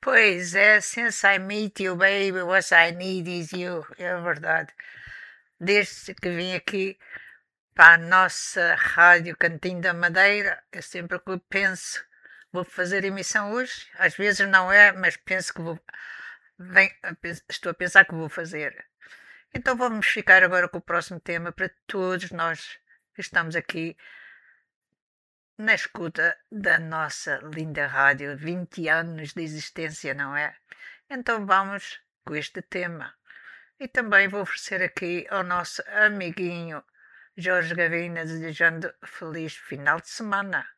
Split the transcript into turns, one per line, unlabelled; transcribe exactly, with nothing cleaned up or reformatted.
Pois é, since I meet you, baby, what I need is you. É verdade. Desde que vim aqui para a nossa rádio Cantinho da Madeira, eu sempre que penso, vou fazer emissão hoje. Às vezes não é, mas penso que vou. Bem, estou a pensar que vou fazer. Então vamos ficar agora com o próximo tema para todos nós que estamos aqui na escuta da nossa linda rádio, vinte anos de existência, não é? Então vamos com este tema. E também vou oferecer aqui ao nosso amiguinho Jorge Gavina, desejando feliz final de semana.